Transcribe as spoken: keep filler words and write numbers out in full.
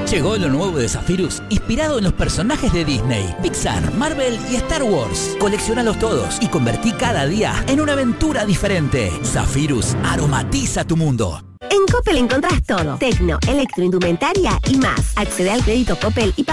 Llegó lo nuevo de Zephyrus, inspirado en los personajes de Disney, Pixar, Marvel y Star Wars. Coleccionalos todos y convertí cada día en una aventura diferente. Zephyrus aromatiza tu mundo. En Coppel encontrás todo. Tecno, electroindumentaria y más. Accede al crédito Coppel y